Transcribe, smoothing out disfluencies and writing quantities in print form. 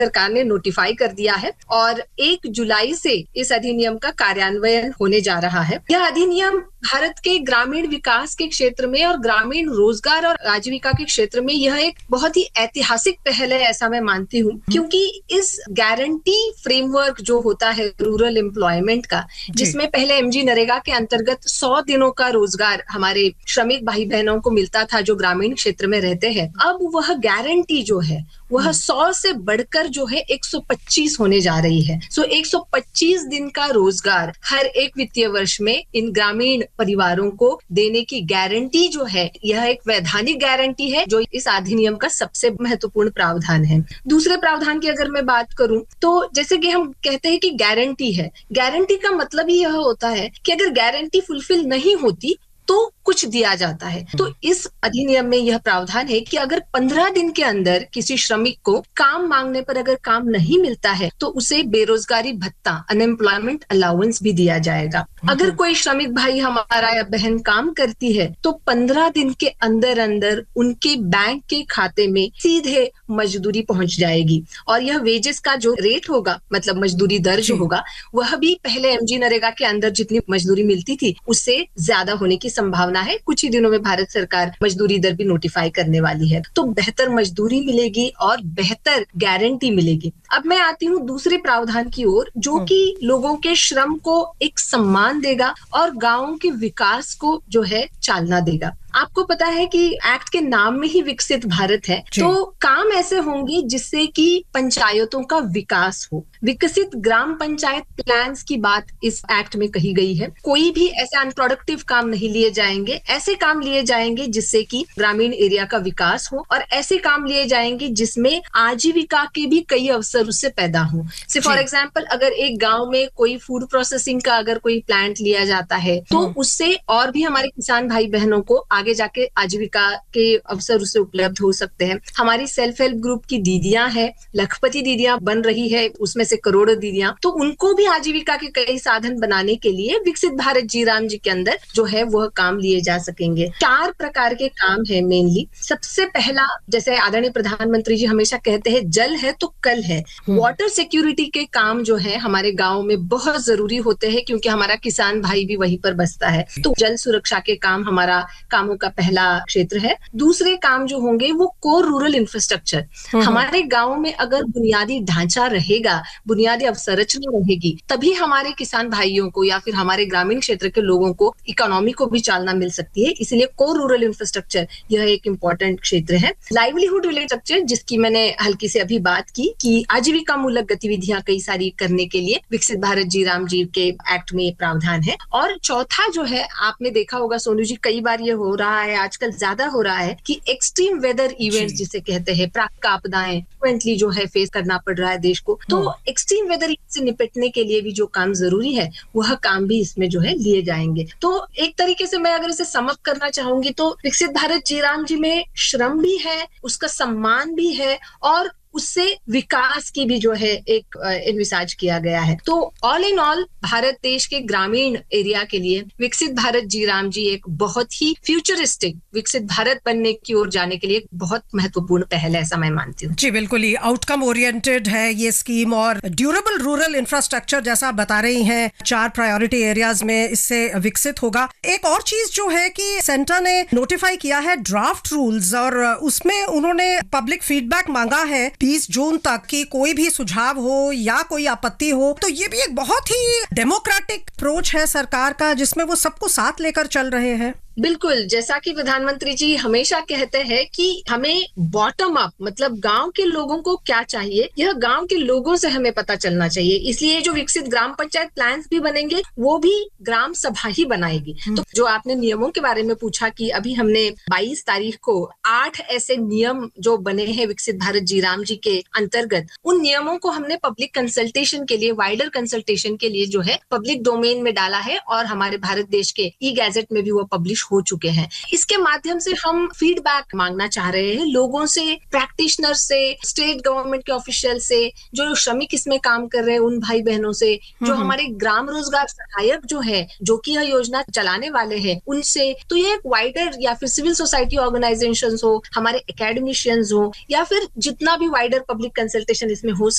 सरकार ने नोटिफाई कर दिया है और 1 जुलाई से इस अधिनियम का कार्यान्वयन होने जा रहा है। यह अधिनियम भारत के ग्रामीण विकास के क्षेत्र में और ग्रामीण रोजगार और आजीविका के क्षेत्र में यह एक बहुत ही ऐतिहासिक पहल है, ऐसा मैं मानती हूँ, क्योंकि इस गारंटी फ्रेमवर्क जो होता है रूरल एम्प्लॉयमेंट का, जिसमें पहले एमजी नरेगा के अंतर्गत 100 दिनों का रोजगार हमारे श्रमिक भाई बहनों को मिलता था जो ग्रामीण क्षेत्र में रहते हैं, अब वह गारंटी जो है वह 100 से बढ़कर जो है 125 होने जा रही है। 125 दिन का रोजगार हर एक वित्तीय वर्ष में इन ग्रामीण परिवारों को देने की गारंटी जो है, यह एक वैधानिक गारंटी है जो इस अधिनियम का सबसे महत्वपूर्ण प्रावधान है। दूसरे प्रावधान की अगर मैं बात करूं तो जैसे कि हम कहते हैं कि गारंटी है, गारंटी का मतलब ही यह होता है कि अगर गारंटी फुलफिल नहीं होती तो कुछ दिया जाता है। तो इस अधिनियम में यह प्रावधान है कि अगर 15 दिन के अंदर किसी श्रमिक को काम मांगने पर अगर काम नहीं मिलता है तो उसे बेरोजगारी भत्ता, अनएम्प्लॉयमेंट अलाउंस भी दिया जाएगा। अगर कोई श्रमिक भाई हमारा या बहन काम करती है तो 15 दिन के अंदर अंदर उनके बैंक के खाते में सीधे मजदूरी पहुंच जाएगी और यह वेजेस का जो रेट होगा, मतलब मजदूरी दर जो होगा, वह भी पहले एमजी नरेगा के अंदर जितनी मजदूरी मिलती थी उससे ज्यादा होने की संभावना है। कुछ ही दिनों में भारत सरकार मजदूरी दर भी नोटिफाई करने वाली है, तो बेहतर मजदूरी मिलेगी और बेहतर गारंटी मिलेगी। अब मैं आती हूँ दूसरे प्रावधान की ओर, जो कि लोगों के श्रम को एक सम्मान देगा और गांवों के विकास को जो है चालना देगा। आपको पता है कि एक्ट के नाम में ही विकसित भारत है, तो काम ऐसे होंगे जिससे कि पंचायतों का विकास हो। विकसित ग्राम पंचायत प्लान्स की बात इस एक्ट में कही गई है। कोई भी ऐसे अनप्रोडक्टिव काम नहीं लिए जाएंगे, ऐसे काम लिए जाएंगे जिससे कि ग्रामीण एरिया का विकास हो और ऐसे काम लिए जाएंगे जिसमें आजीविका के भी कई अवसर उससे पैदा हो। फॉर एग्जाम्पल, अगर एक गांव में कोई फूड प्रोसेसिंग का अगर कोई प्लांट लिया जाता है तो उससे और भी हमारे किसान भाई बहनों को आगे जाके आजीविका के अवसर उससे उपलब्ध हो सकते हैं। हमारी सेल्फ हेल्प ग्रुप की दीदियां हैं, लखपति दीदियां बन रही है, उसमें से करोड़ों दीदियां, तो उनको भी आजीविका के कई साधन बनाने के लिए विकसित भारत जी राम जी के अंदर जो है वह काम लिए जा सकेंगे। 4 प्रकार के काम है मेनली। सबसे पहला, जैसे आदरणीय प्रधानमंत्री जी हमेशा कहते हैं, जल है तो कल है। वाटर सिक्योरिटी के काम जो है हमारे गाँव में बहुत जरूरी होते हैं क्योंकि हमारा किसान भाई भी वहीं पर बसता है, तो जल सुरक्षा के काम हमारा कामों का पहला क्षेत्र है। दूसरे काम जो होंगे वो कोर रूरल इंफ्रास्ट्रक्चर। हमारे गांव में अगर बुनियादी ढांचा रहेगा, बुनियादी अवसंरचना रहेगी, तभी हमारे किसान भाइयों को या फिर हमारे ग्रामीण क्षेत्र के लोगों को इकोनॉमी को भी चालना मिल सकती है। इसलिए कोर रूरल इंफ्रास्ट्रक्चर यह एक इम्पोर्टेंट क्षेत्र है। लाइवलीहुड रिलेटेड स्ट्रक्चर, जिसकी मैंने हल्की से अभी बात की कि आजीविका मूलक गतिविधियां कई सारी करने के लिए विकसित भारत जी राम जी के एक्ट में प्रावधान है। और चौथा जो है, आपने देखा होगा सोनू जी, कई बार ये हो रहा है, आजकल ज्यादा हो रहा है कि एक्सट्रीम वेदर इवेंट्स जिसे कहते हैं, प्राकृतिक आपदाएं फ्रिक्वेंटली जो है फेस करना पड़ रहा है देश को, तो एक्सट्रीम वेदर से निपटने के लिए भी जो काम जरूरी है वह काम भी इसमें जो है लिए जाएंगे। तो एक तरीके से मैं अगर इसे समअप करना चाहूंगी तो विकसित भारत जी राम जी में श्रम भी है, उसका सम्मान भी है और उससे विकास की भी जो है एक इन्विसाज किया गया है। तो ऑल इन ऑल भारत देश के ग्रामीण एरिया के लिए विकसित भारत जी राम जी एक बहुत ही फ्यूचरिस्टिक विकसित भारत बनने की ओर जाने के लिए एक बहुत महत्वपूर्ण पहल है, ऐसा मैं मानती हूँ। जी बिल्कुल ही आउटकम ओरिएंटेड है ये स्कीम और ड्यूरेबल रूरल इंफ्रास्ट्रक्चर जैसा आप बता रही हैं 4 प्रायोरिटी एरियाज में इससे विकसित होगा। एक और चीज जो है कि सेंटर ने नोटिफाई किया है ड्राफ्ट रूल्स और उसमें उन्होंने पब्लिक फीडबैक मांगा है 20 जून तक कि कोई भी सुझाव हो या कोई आपत्ति हो। तो ये भी एक बहुत ही डेमोक्रेटिक अप्रोच है सरकार का जिसमें वो सबको साथ लेकर चल रहे हैं। बिल्कुल, जैसा कि प्रधानमंत्री जी हमेशा कहते हैं कि हमें बॉटम अप, मतलब गांव के लोगों को क्या चाहिए यह गांव के लोगों से हमें पता चलना चाहिए। इसलिए जो विकसित ग्राम पंचायत प्लान्स भी बनेंगे वो भी ग्राम सभा ही बनाएगी। तो जो आपने नियमों के बारे में पूछा कि अभी हमने 22 तारीख को 8 ऐसे नियम जो बने हैं विकसित भारत जी राम जी के अंतर्गत, उन नियमों को हमने पब्लिक कंसल्टेशन के लिए, वाइडर कंसल्टेशन के लिए जो है पब्लिक डोमेन में डाला है और हमारे भारत देश के ई गैजेट में भी वो पब्लिश एस्टेब्लिश हो चुके हैं। इसके माध्यम से हम फीडबैक मांगना चाह रहे हैं लोगों से, प्रैक्टिशनर से, स्टेट गवर्नमेंट के ऑफिशियल से, जो श्रमिक इसमें काम कर रहे हैं उन भाई बहनों से, जो हमारे ग्राम रोजगार सहायक जो है, जो कि यह योजना चलाने वाले हैं, उनसे। तो ये एक वाइडर या फिर सिविल सोसाइटी ऑर्गेनाइजेशंस हो, हमारे एकेडमिशियंस हो, या फिर जितना भी वाइडर पब्लिक कंसल्टेशन इसमें हो